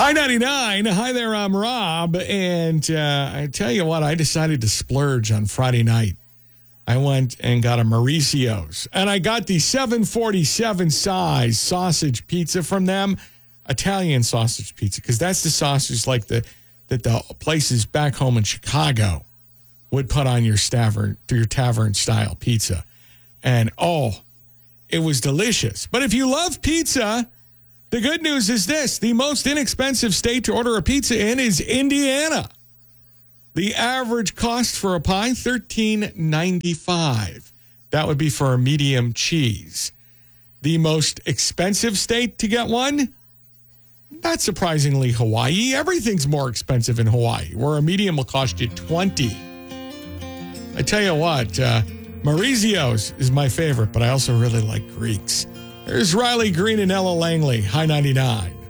Hi 99. Hi there, I'm Rob. And I tell you what, I decided to splurge on Friday night. I went and got a Mauricio's. And I got the 747 size sausage pizza from them. Italian sausage pizza, because that's the sausage like that the places back home in Chicago would put on your tavern style pizza. And it was delicious. But if you love pizza, the good news is this: the most inexpensive state to order a pizza in is Indiana. The average cost for a pie, $13.95. That would be for a medium cheese. The most expensive state to get one, not surprisingly, Hawaii. Everything's more expensive in Hawaii, where a medium will cost you $20. I tell you what, Mauricio's is my favorite, but I also really like Greeks. There's Riley Green and Ella Langley. Hi 99.